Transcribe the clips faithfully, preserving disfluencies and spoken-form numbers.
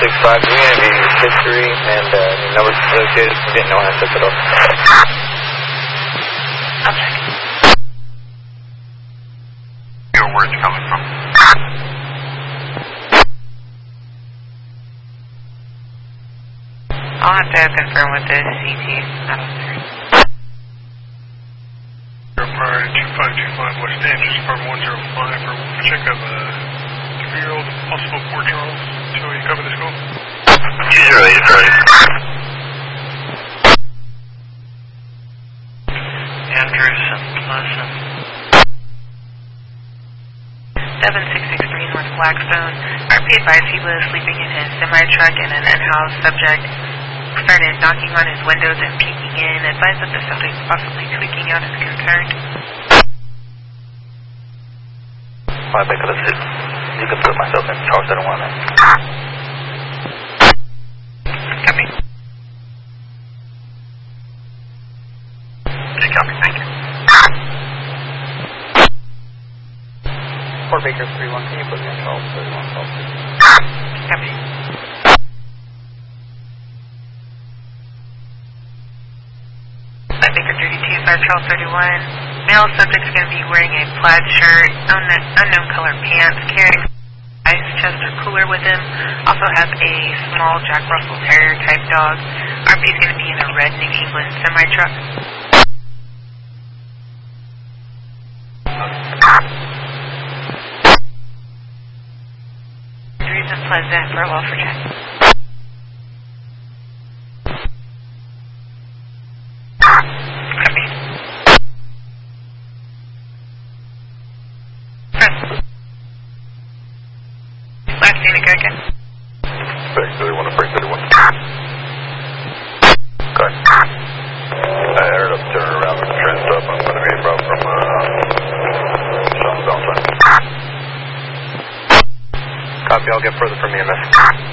six five, do we have your history and uh, your numbers associated? We didn't know how to set it up. I'll check. Where it's coming from. I'll have to confirm with the C T. I don't know. Prior two five two five West Andrews, Department one zero five for a check of a three-year-old possible Port Charles. Joe, you cover this call? He's early, he's early. Andrews and Pleasant. seven six six three North Blackstone. R P advised he was sleeping in his semi-truck and an in-house subject started knocking on his windows and peeking in. Advised that the subject was possibly tweaking out is concerned. I think of it. You can put myself in charge. I don't want that. Copy. Okay, copy, thank you. Fort Baker three one, can you put me on Charles thirty-one, Charles thirty-one? Copy. Fort Baker thirty-two, five Charles thirty-one. Male subject is going to be wearing a plaid shirt, unknown, unknown color pants, carrying ice chest or cooler with him. Also has a small Jack Russell Terrier type dog. R P is going to be in a red New England semi-truck. Reason Pleasant for a welfare check. Copy. Press. Last thing to go again. Break thirty-one to break thirty-one. Good. I heard up turn around and trans up. I'm going to be brought from uh, Sean's outside. Copy, I'll get further from E M S.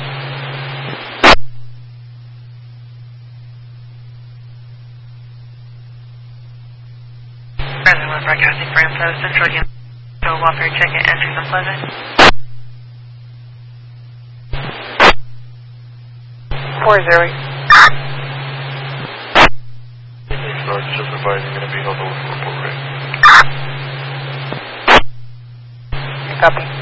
President one broadcasting for info. Central Unit. So welfare check at Andrews and Pleasant. Four zero. Sarge just advising going to be held over for report rate. Copy.